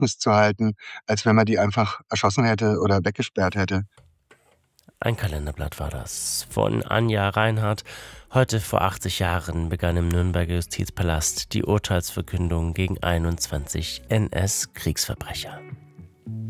Gedächtnis zu halten, als wenn man die einfach erschossen hätte oder weggesperrt hätte. Ein Kalenderblatt war das von Anja Reinhardt. Heute vor 80 Jahren begann im Nürnberger Justizpalast die Urteilsverkündung gegen 21 NS-Kriegsverbrecher.